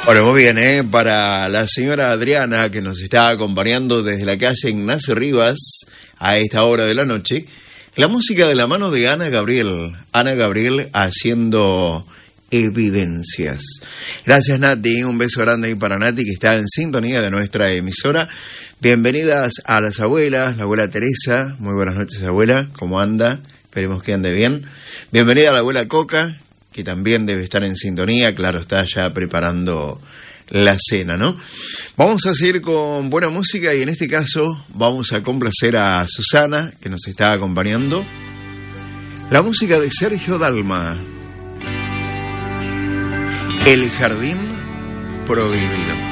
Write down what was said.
Bueno, muy bien, para la señora Adriana, que nos está acompañando desde la calle Ignacio Rivas a esta hora de la noche, la música de la mano de Ana Gabriel. Ana Gabriel haciendo Evidencias. Gracias, Nati. Un beso grande ahí para Nati, que está en sintonía de nuestra emisora. Bienvenidas a las abuelas, la abuela Teresa. Muy buenas noches, abuela. ¿Cómo anda? Esperemos que ande bien. Bienvenida a la abuela Coca, que también debe estar en sintonía. Claro, está ya preparando la cena, ¿no? Vamos a seguir con buena música y en este caso vamos a complacer a Susana, que nos está acompañando. La música de Sergio Dalma, El Jardín Prohibido.